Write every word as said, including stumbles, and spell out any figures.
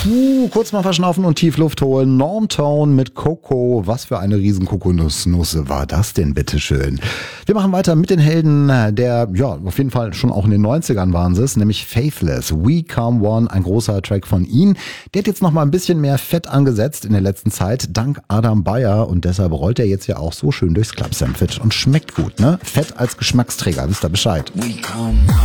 Uh, kurz mal verschnaufen und tief Luft holen. Normtone mit Coco. Was für eine riesen Kokosnusse war das denn, bitteschön? Wir machen weiter mit den Helden der, ja, auf jeden Fall schon auch in den neunzigern waren sie es, nämlich Faithless. We Come One, ein großer Track von ihnen. Der hat jetzt noch mal ein bisschen mehr Fett angesetzt in der letzten Zeit, dank Adam Beyer. Und deshalb rollt er jetzt ja auch so schön durchs Club Sandwich und schmeckt gut, ne? Fett als Geschmacksträger, wisst ihr Bescheid. We come